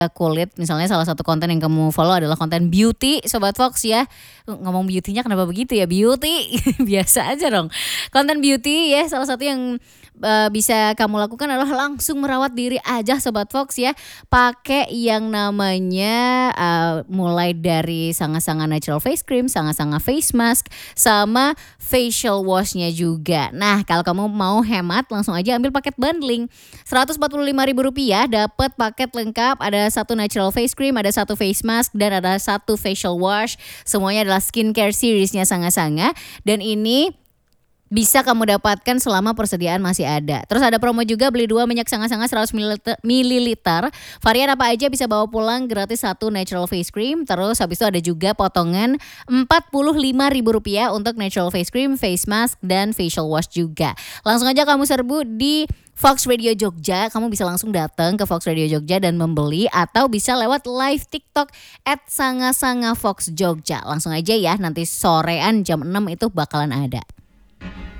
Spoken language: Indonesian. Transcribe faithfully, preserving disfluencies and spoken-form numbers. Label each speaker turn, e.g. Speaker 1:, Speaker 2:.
Speaker 1: kulit, misalnya salah satu konten yang kamu follow adalah konten beauty Sobat Fox ya. Ngomong beauty-nya kenapa begitu ya, beauty biasa aja dong. Konten beauty ya, salah satu yang uh, bisa kamu lakukan adalah langsung merawat diri aja Sobat Fox ya. Pakai yang namanya uh, mulai dari Sanga-Sanga Natural Face Cream, Sanga-Sanga Face Mask, sama facial wash-nya juga. Nah, kalau kamu mau hemat langsung aja ambil paket bundling. seratus empat puluh lima ribu rupiah dapat paket lengkap, ada satu natural face cream, ada satu face mask, dan ada satu facial wash. Semuanya adalah skincare seriesnya Sanga-Sanga. Dan ini bisa kamu dapatkan selama persediaan masih ada. Terus ada promo juga, beli dua minyak Sanga-Sanga seratus mililiter. Varian apa aja bisa bawa pulang gratis satu natural face cream. Terus habis itu ada juga potongan empat puluh lima ribu rupiah untuk natural face cream, face mask, dan facial wash juga. Langsung aja kamu serbu di Fox Radio Jogja. Kamu bisa langsung datang ke Fox Radio Jogja dan membeli, atau bisa lewat live TikTok at Sanga-Sanga Fox Jogja. Langsung aja ya, nanti sorean jam enam itu bakalan ada.